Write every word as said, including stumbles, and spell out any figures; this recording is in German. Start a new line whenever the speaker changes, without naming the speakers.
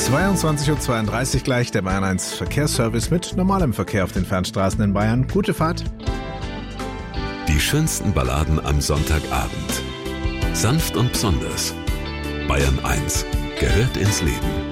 zweiundzwanzig Uhr zweiunddreißig gleich, der Bayern eins Verkehrsservice mit normalem Verkehr auf den Fernstraßen in Bayern. Gute Fahrt.
Die schönsten Balladen am Sonntagabend. Sanft und besonders. Bayern eins gehört ins Leben.